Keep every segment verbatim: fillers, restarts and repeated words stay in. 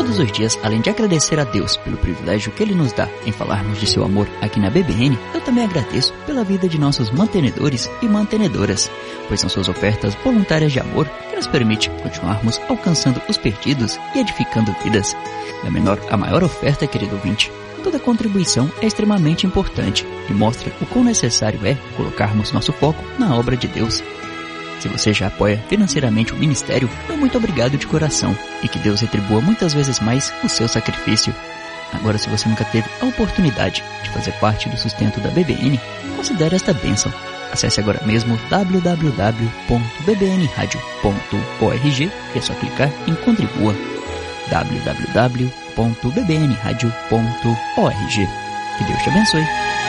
todos os dias, além de agradecer a Deus pelo privilégio que Ele nos dá em falarmos de seu amor aqui na B B N, eu também agradeço pela vida de nossos mantenedores e mantenedoras, pois são suas ofertas voluntárias de amor que nos permite continuarmos alcançando os perdidos e edificando vidas. Da menor à maior oferta, querido ouvinte, toda contribuição é extremamente importante e mostra o quão necessário é colocarmos nosso foco na obra de Deus. Se você já apoia financeiramente o ministério, meu muito obrigado de coração e que Deus retribua muitas vezes mais o seu sacrifício. Agora, se você nunca teve a oportunidade de fazer parte do sustento da B B N, considere esta bênção. Acesse agora mesmo w w w ponto b b n radio ponto org e é só clicar em Contribua. w w w ponto b b n radio ponto org. Que Deus te abençoe.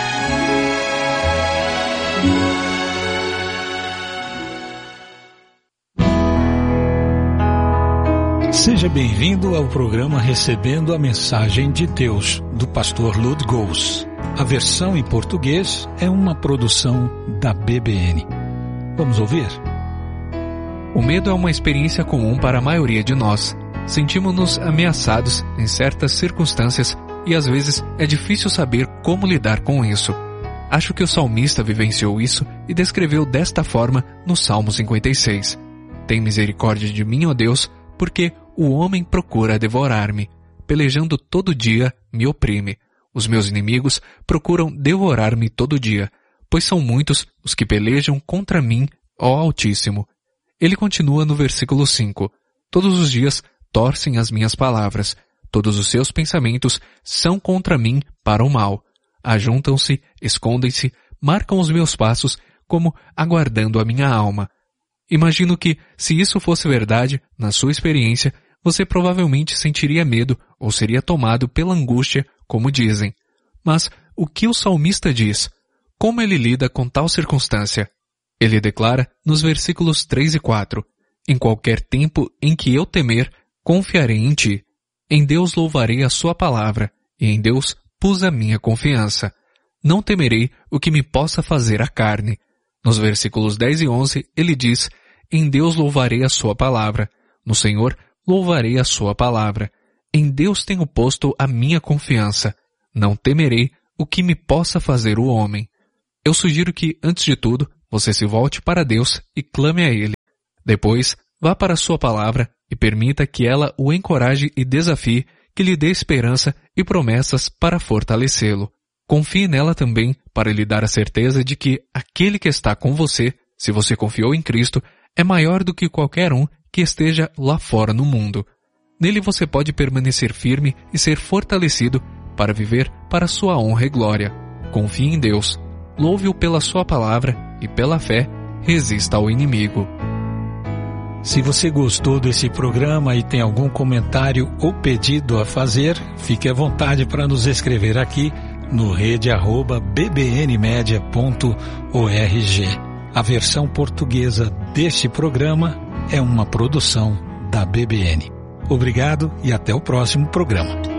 Seja bem-vindo ao programa Recebendo a Mensagem de Deus, do pastor Lud Goes. A versão em português é uma produção da B B N. Vamos ouvir? O medo é uma experiência comum para a maioria de nós. Sentimos-nos ameaçados em certas circunstâncias e às vezes é difícil saber como lidar com isso. Acho que o salmista vivenciou isso e descreveu desta forma no Salmo cinquenta e seis. Tem misericórdia de mim, ó Deus, porque o homem procura devorar-me. Pelejando todo dia, me oprime. Os meus inimigos procuram devorar-me todo dia, pois são muitos os que pelejam contra mim, ó Altíssimo. Ele continua no versículo cinco. Todos os dias torcem as minhas palavras. Todos os seus pensamentos são contra mim para o mal. Ajuntam-se, escondem-se, marcam os meus passos como aguardando a minha alma. Imagino que, se isso fosse verdade, na sua experiência, você provavelmente sentiria medo ou seria tomado pela angústia, como dizem. Mas o que o salmista diz? Como ele lida com tal circunstância? Ele declara nos versículos três e quatro, em qualquer tempo em que eu temer, confiarei em ti. Em Deus louvarei a sua palavra, e em Deus pus a minha confiança. Não temerei o que me possa fazer a carne. Nos versículos dez e onze, ele diz, em Deus louvarei a sua palavra. No Senhor louvarei a sua palavra. Em Deus tenho posto a minha confiança. Não temerei o que me possa fazer o homem. Eu sugiro que, antes de tudo, você se volte para Deus e clame a Ele. Depois, vá para a sua palavra e permita que ela o encoraje e desafie, que lhe dê esperança e promessas para fortalecê-lo. Confie nela também para lhe dar a certeza de que aquele que está com você, se você confiou em Cristo, é maior do que qualquer um que esteja lá fora no mundo. Nele você pode permanecer firme e ser fortalecido para viver para sua honra e glória. Confie em Deus, louve-o pela sua palavra e pela fé, resista ao inimigo. Se você gostou desse programa e tem algum comentário ou pedido a fazer, fique à vontade para nos escrever aqui no rede arroba b b n media ponto org. A versão portuguesa deste programa é uma produção da B B N. Obrigado e até o próximo programa.